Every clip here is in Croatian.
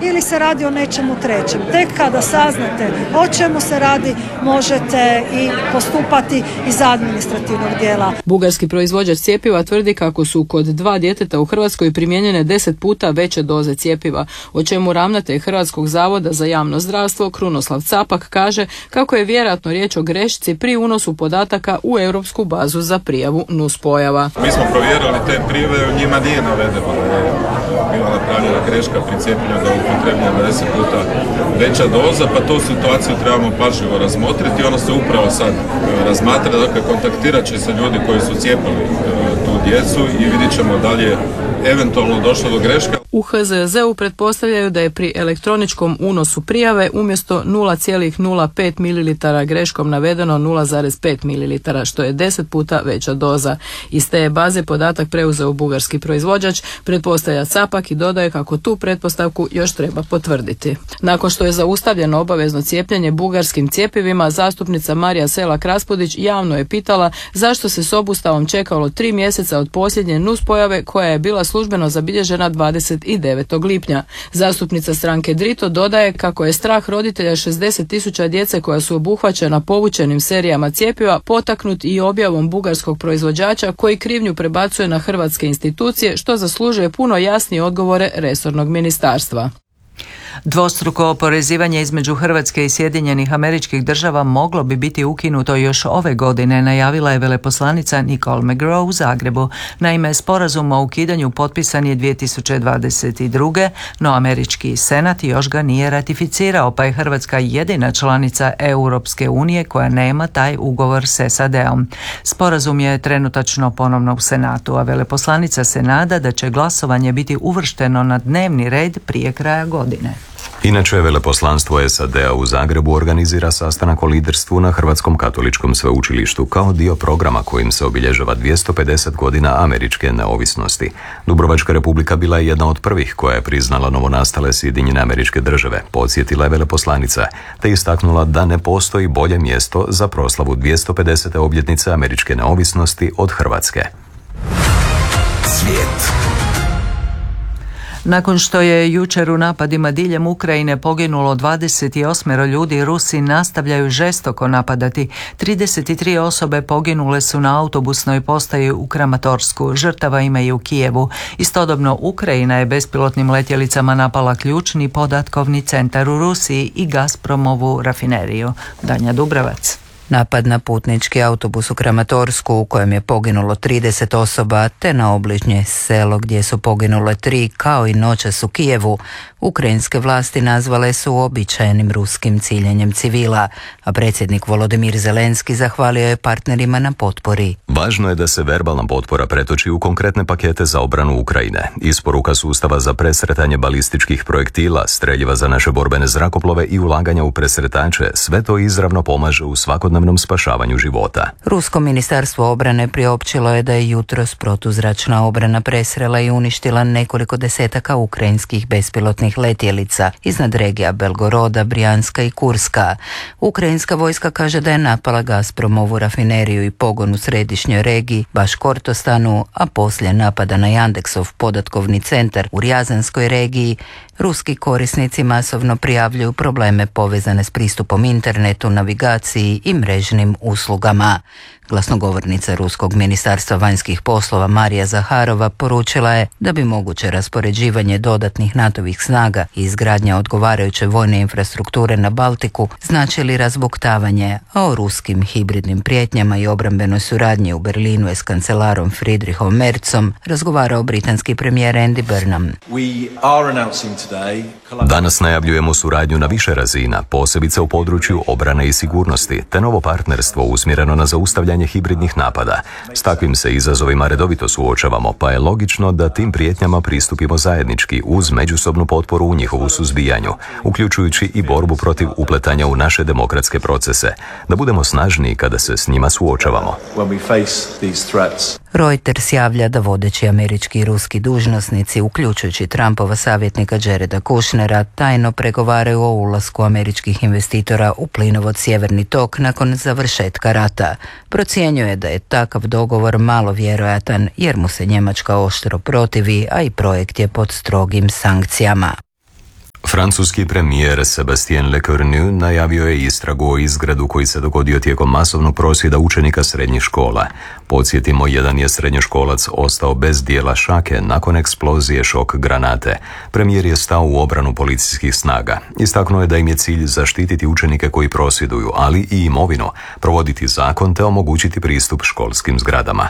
ili se radi o nečemu trećem. Tek kada saznate o čemu se radi, možete i postupati iz administrativnog dijela. Bugarski proizvođač cjepiva tvrdi kako su kod 2 djeteta u Hrvatskoj primijenjene 10 puta veće doze cjepiva, o čemu ravnatelj Hrvatskog zavoda za javno zdravstvo Krunoslav Capak kaže kako je vjerojatno riječ o grešci pri unosu podataka u europsku bazu za prijavu nuspojava. Mi smo provjerili te prijave, u njima nije navedeno da je bila napravljena greška pri cijepljenju, da je upotrebljena 10 puta veća doza, pa tu situaciju trebamo pažljivo razmotriti. Ono se upravo sad razmatra, dakle kontaktirat će se ljudi koji su cijepili tu djecu i vidjet ćemo da li je eventualno došlo do greške. U HZZ-u pretpostavljaju da je pri elektroničkom unosu prijave umjesto 0,05 ml greškom navedeno 0,5 ml, što je 10 puta veća doza. Iz te baze podatak preuzeo bugarski proizvođač, pretpostavlja Capak i dodaje kako tu pretpostavku još treba potvrditi. Nakon što je zaustavljeno obavezno cijepljenje bugarskim cjepivima, zastupnica Marija Selak-Raspudić javno je pitala zašto se s obustavom čekalo 3 mjeseca od posljednje nuspojave koja je bila službeno zabilježena 29. lipnja. Zastupnica stranke Drito dodaje kako je strah roditelja 60.000 djece koja su obuhvaćena povučenim serijama cjepiva potaknut i objavom bugarskog proizvođača koji krivnju prebacuje na hrvatske institucije, što zaslužuje puno jasnije odgovore resornog ministarstva. Dvostruko oporezivanje između Hrvatske i Sjedinjenih Američkih Država moglo bi biti ukinuto još ove godine, najavila je veleposlanica Nicole McGraw u Zagrebu. Naime, sporazum o ukidanju potpisan je 2022. no američki senat još ga nije ratificirao, pa je Hrvatska jedina članica Europske unije koja nema taj ugovor s SAD-om. Sporazum je trenutačno ponovno u Senatu, a veleposlanica se nada da će glasovanje biti uvršteno na dnevni red prije kraja godine. Inače, veleposlanstvo SAD-a u Zagrebu organizira sastanak o liderstvu na Hrvatskom katoličkom sveučilištu kao dio programa kojim se obilježava 250 godina američke neovisnosti. Dubrovačka republika bila je jedna od prvih koja je priznala novonastale Sjedinjene Američke Države, podsjetila je veleposlanica, te istaknula da ne postoji bolje mjesto za proslavu 250. obljetnice američke neovisnosti od Hrvatske. Svijet. Nakon što je jučer u napadima diljem Ukrajine poginulo 28 ljudi, Rusi nastavljaju žestoko napadati. 33 osobe poginule su na autobusnoj postaji u Kramatorsku, žrtava ima i u Kijevu. Istodobno Ukrajina je bespilotnim letjelicama napala ključni podatkovni centar u Rusiji i Gazpromovu rafineriju. Danja Dubravac. Napad na putnički autobus u Kramatorsku u kojem je poginulo 30 osoba te na obližnje selo gdje su poginule 3 kao i noćas u Kijevu ukrajinske vlasti nazvale su uobičajenim ruskim ciljenjem civila, a predsjednik Volodimir Zelenski zahvalio je partnerima na potpori. Važno je da se verbalna potpora pretoči u konkretne pakete za obranu Ukrajine, isporuka sustava za presretanje balističkih projektila, streljiva za naše borbene zrakoplove i ulaganja u presretače, sve to izravno pomaže u svakodnevnom spašavanju života. Rusko ministarstvo obrane priopćilo je da je jutros protuzračna obrana presrela i uništila nekoliko desetaka ukrajinskih bespilotnih letjelica iznad regija Belgoroda, Brijanska i Kurska. Ukrajinska vojska kaže da je napala Gazpromovu rafineriju i pogon u središnjoj regiji Baškortostanu, a poslije napada na Yandeksov podatkovni centar u Rjazanskoj regiji, ruski korisnici masovno prijavljuju probleme povezane s pristupom internetu, navigaciji i mrežnim uslugama. Glasnogovornica Ruskog ministarstva vanjskih poslova Marija Zaharova poručila je da bi moguće raspoređivanje dodatnih NATO-vih snaga i izgradnja odgovarajuće vojne infrastrukture na Baltiku značili razbuktavanje, a o ruskim hibridnim prijetnjama i obrambenoj suradnji u Berlinu je s kancelarom Friedrichom Merzom razgovarao britanski premijer Andy Burnham. Danas najavljujemo suradnju na više razina, posebice u području obrane i sigurnosti, te novo partnerstvo usmjereno na zaustavljanje hibridnih napada. S takvim se izazovima redovito suočavamo, pa je logično da tim prijetnjama pristupimo zajednički uz međusobnu potporu u njihovu suzbijanju, uključujući i borbu protiv upletanja u naše demokratske procese, da budemo snažniji kada se s njima suočavamo. Reuters javlja da vodeći američki i ruski dužnosnici, uključujući Trumpova savjetnika Jareda Kushnera, tajno pregovaraju o ulasku američkih investitora u plinovod Sjeverni tok nakon završetka rata. Procjenjuje da je takav dogovor malo vjerojatan jer mu se Njemačka oštro protivi, a i projekt je pod strogim sankcijama. Francuski premijer Sébastien Lecornu najavio je istragu o izgradu koji se dogodio tijekom masovnog prosvjeda učenika srednjih škola. Podsjetimo, jedan je srednjoškolac ostao bez dijela šake nakon eksplozije šok granate. Premijer je stao u obranu policijskih snaga. Istaknuo je da im je cilj zaštititi učenike koji prosvjeduju, ali i imovinu, provoditi zakon te omogućiti pristup školskim zgradama.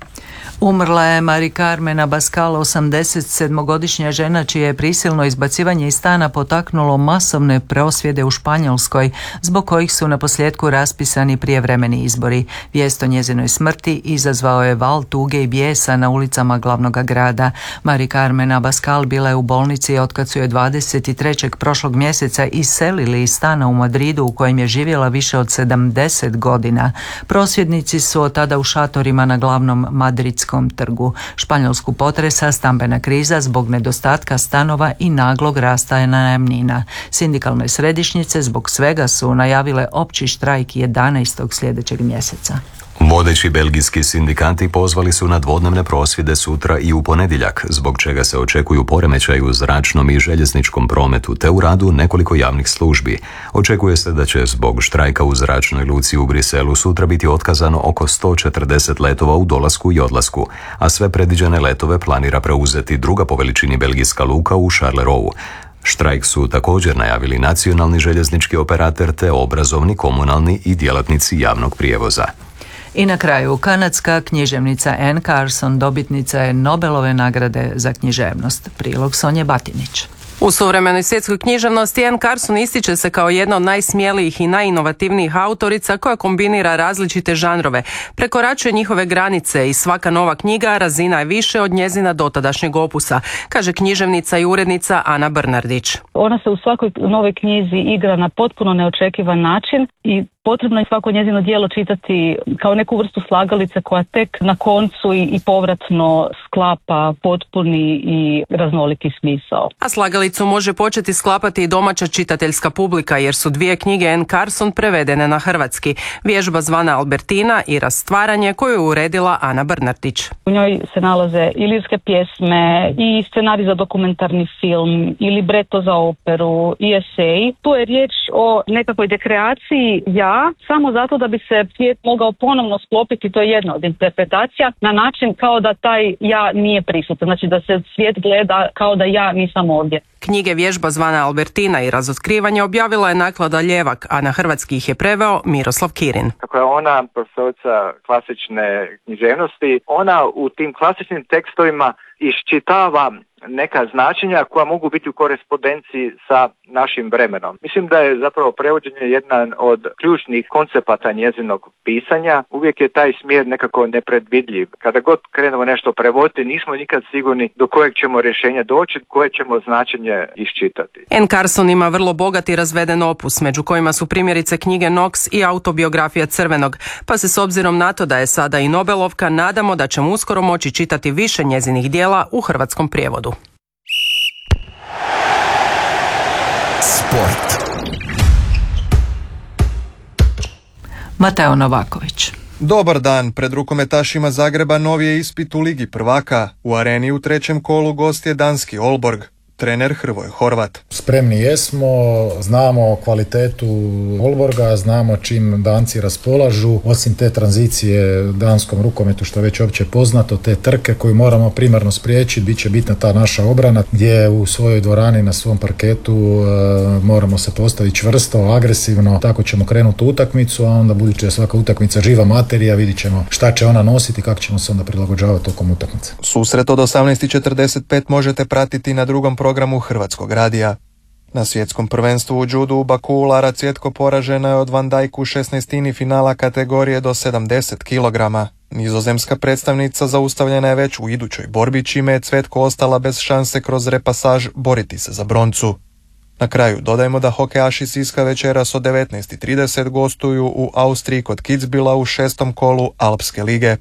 Umrla je Mari Carmen Abascal, 87-godišnja žena čije je prisilno izbacivanje iz stana potaknulo masovne prosvjede u Španjolskoj, zbog kojih su naposljetku raspisani prijevremeni izbori. Vijest o njezinoj smrti izazvao je val tuge i bijesa na ulicama glavnog grada. Mari Carmen Abascal bila je u bolnici otkad su je 23. prošlog mjeseca iselili iz stana u Madridu u kojem je živjela više od 70 godina. Prosvjednici su od tada u šatorima na glavnom madridskom trgu. Španjolsku potresa stambena kriza zbog nedostatka stanova i naglog rasta najamnina. Sindikalne središnjice zbog svega su najavile opći štrajk 11. sljedećeg mjeseca. Vodeći belgijski sindikati pozvali su na dvodnevne prosvjede sutra i u ponedjeljak, zbog čega se očekuju poremećaji u zračnom i željezničkom prometu te u radu nekoliko javnih službi. Očekuje se da će zbog štrajka u zračnoj luci u Briselu sutra biti otkazano oko 140 letova u dolasku i odlasku, a sve predviđene letove planira preuzeti druga po veličini belgijska luka u Charleroi. Štrajk su također najavili nacionalni željeznički operater te obrazovni, komunalni i djelatnici javnog prijevoza. I na kraju, kanadska književnica Anne Carson dobitnica je Nobelove nagrade za književnost. Prilog Sonje Batinić. U suvremenoj svjetskoj književnosti Anne Carson ističe se kao jedna od najsmjelijih i najinovativnijih autorica koja kombinira različite žanrove, prekoračuje njihove granice i svaka nova knjiga razina je više od njezina dotadašnjeg opusa, kaže književnica i urednica Ana Brnardić. Ona se u svakoj novoj knjizi igra na potpuno neočekivan način i potrebno je svako njezino djelo čitati kao neku vrstu slagalice koja tek na koncu i povratno sklapa potpuni i raznoliki smisao. A slagalicu može početi sklapati i domaća čitateljska publika jer su dvije knjige Anne Carson prevedene na hrvatski. Vježba zvana Albertina i Rastvaranje koju je uredila Ana Brnardić. U njoj se nalaze i lirske pjesme i scenarij za dokumentarni film i libreto za operu i esej. Tu je riječ o nekakvoj dekreaciji samo zato da bi se svijet mogao ponovno sklopiti, to je jedna od interpretacija, na način kao da taj ja nije prisutan, znači da se svijet gleda kao da ja nisam ovdje. Knjige Vježba zvana Albertina i Razotkrivanje objavila je naklada Ljevak, a na hrvatski ih je preveo Miroslav Kirin. Kako je ona profesorica klasične književnosti, ona u tim klasičnim tekstovima iščitava neka značenja koja mogu biti u korespondenciji sa našim vremenom. Mislim da je zapravo prevođenje jedan od ključnih koncepata njezinog pisanja. Uvijek je taj smjer nekako nepredvidljiv. Kada god krenemo nešto prevoditi, nismo nikad sigurni do kojeg ćemo rješenja doći, koje ćemo značenje iščitati. Anne Carson ima vrlo bogat i razveden opus, među kojima su primjerice knjige Knox i autobiografija Crvenog, pa se s obzirom na to da je sada i Nobelovka, nadamo da ćemo uskoro moći čitati više njezinih dijela u hrvatskom prijevodu. Sport. Mateo Novaković. Dobar dan, pred rukometašima Zagreba novi je ispit u Ligi prvaka. U Areni u trećem kolu gost je danski Aalborg. Trener Hrvoje Horvat. Spremni jesmo, znamo kvalitetu Aalborga, znamo čim Danci raspolažu, osim te tranzicije danskom rukometu što je već opće poznato, te trke koju moramo primarno spriječiti, bit će bitna ta naša obrana gdje u svojoj dvorani na svom parketu moramo se postaviti čvrsto, agresivno, tako ćemo krenuti u utakmicu, a onda budući je svaka utakmica živa materija, vidit ćemo šta će ona nositi i kako ćemo se onda prilagođavati tokom utakmice. Susret od 18:45 možete pratiti na drugom programu Hrvatskog radija. Na svjetskom prvenstvu u judu u Baku Lara Cvjetko poražena je od Van Dijk u 16. finala kategorije do 70 kg. Nizozemska predstavnica zaustavljena je već u idućoj borbi, čime je Cvjetko ostala bez šanse kroz repasaž boriti se za broncu. Na kraju dodajmo da hokejaši Siska večeras od 19:30 gostuju u Austriji kod Kitzbühela u 6. kolu Alpske lige.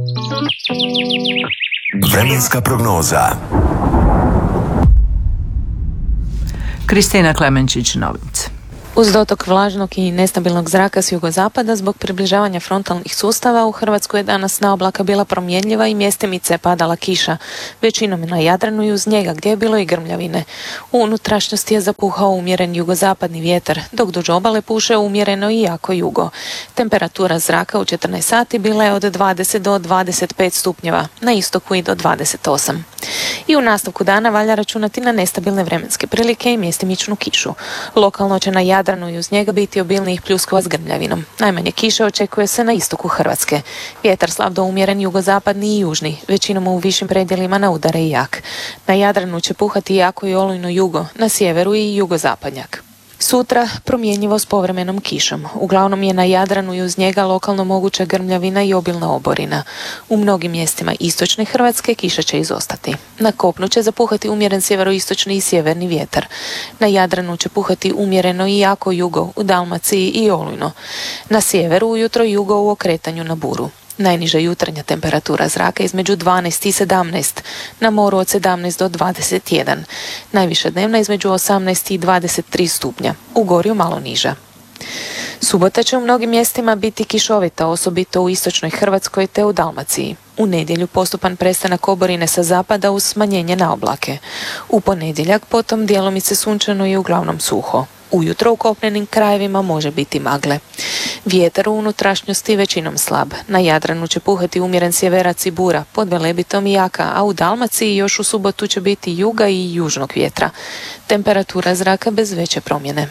Vremenska prognoza. Kristina Klemenčić, Novince. Uz dotok vlažnog i nestabilnog zraka s jugozapada zbog približavanja frontalnih sustava u Hrvatskoj je danas naoblaka bila promjenljiva i mjestimice je padala kiša, većinom na Jadranu i uz njega gdje je bilo i grmljavine. U unutrašnjosti je zapuhao umjeren jugozapadni vjetar, dok duž obale puše umjereno i jako jugo. Temperatura zraka u 14 sati bila je od 20 do 25 stupnjeva, na istoku i do 28. I u nastavku dana valja računati na nestabilne vremenske prilike i mjestimičnu kišu. Lokalno će na Jadranu i uz njega biti obilnijih pljuskova s grmljavinom. Najmanje kiše očekuje se na istoku Hrvatske. Vjetar slab do umjeren jugozapadni i južni, većinom u višim predjelima na udare i jak. Na Jadranu će puhati jako i olujno jugo, na sjeveru i jugozapadnjak. Sutra promjenjivo s povremenom kišom. Uglavnom je na Jadranu i uz njega lokalno moguća grmljavina i obilna oborina. U mnogim mjestima istočne Hrvatske kiša će izostati. Na kopnu će zapuhati umjeren sjeveroistočni i sjeverni vjetar. Na Jadranu će puhati umjereno i jako jugo, u Dalmaciji i olujno. Na sjeveru ujutro jugo u okretanju na buru. Najniža jutarnja temperatura zraka između 12 i 17, na moru od 17 do 21. Najviša dnevna između 18 i 23 stupnja, u gorju malo niža. Subota će u mnogim mjestima biti kišovita, osobito u istočnoj Hrvatskoj te u Dalmaciji. U nedjelju postupan prestanak oborine sa zapada uz smanjenje na oblake. U ponedjeljak potom djelomice sunčano i uglavnom suho. Ujutro u kopnenim krajevima može biti magle. Vjetar u unutrašnjosti većinom slab. Na Jadranu će puhati umjeren sjeverac i bura, pod Velebitom i jaka, a u Dalmaciji još u subotu će biti juga i južnog vjetra. Temperatura zraka bez veće promjene.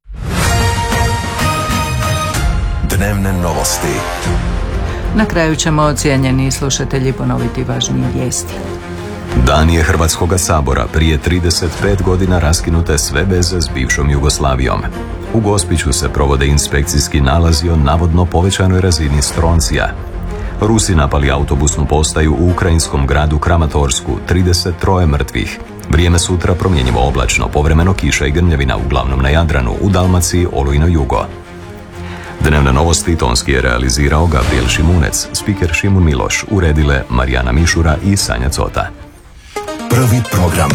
Dnevne novosti. Na kraju ćemo, cijenjeni slušatelji, ponoviti važnije vijesti. Dan je Hrvatskoga sabora, prije 35 godina raskinute sve veze s bivšom Jugoslavijom. U Gospiću se provode inspekcijski nalazi o navodno povećanoj razini stroncija. Rusi napali autobusnu postaju u ukrajinskom gradu Kramatorsku, 33 mrtvih. Vrijeme sutra promjenjivo oblačno, povremeno kiša i grmljavina uglavnom na Jadranu, u Dalmaciji olujno jugo. Dnevne novosti tonski je realizirao Gabriel Šimunec, spiker Šimun Miloš, uredile Marijana Mišura i Sanja Cota. Prvi program.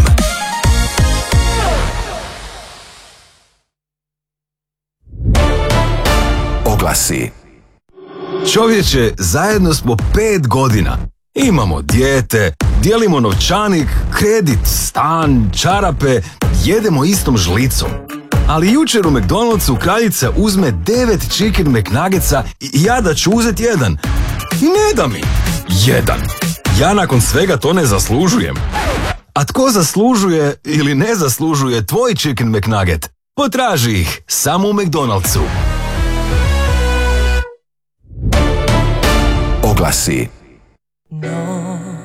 Oglasi. Čovječe, zajedno smo 5 godina. Imamo dijete, dijelimo novčanik, kredit, stan, čarape, jedemo istom žlicom. Ali jučer u McDonald'su kraljica uzme 9 chicken McNuggetsa i ja da ću uzeti jedan. I ne da mi. Jedan. Ja nakon svega to ne zaslužujem. A tko zaslužuje ili ne zaslužuje tvoj chicken McNugget? Potraži ih samo u McDonald'su. Oglasi. No.